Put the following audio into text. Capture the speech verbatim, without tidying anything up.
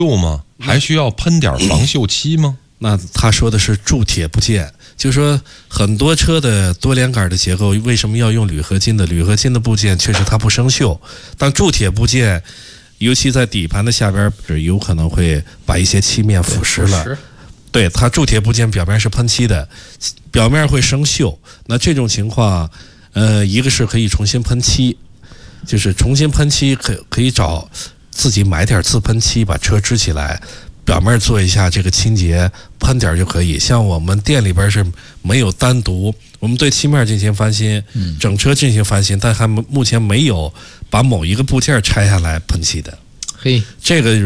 锈吗？还需要喷点防锈漆吗？ 那他说的是铸铁部件，就是说很多车的多连杆的结构为什么要用铝合金的？铝合金的部件确实它不生锈，但铸铁部件，尤其在底盘的下边，有可能会把一些漆面腐蚀了。对，它铸铁部件表面是喷漆的，表面会生锈。那这种情况，呃，一个是可以重新喷漆，就是重新喷漆可可以找自己买点自喷漆，把车支起来。表面做一下这个清洁，喷点就可以。像我们店里边是没有单独，我们对漆面进行翻新，整车进行翻新，但还目前没有把某一个部件拆下来喷漆的。 嘿， 这个